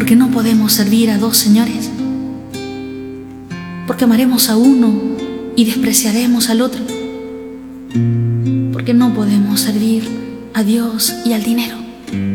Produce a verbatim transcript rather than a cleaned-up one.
Porque no podemos servir a dos señores. Porque amaremos a uno y despreciaremos al otro. Porque no podemos servir a Dios y al dinero.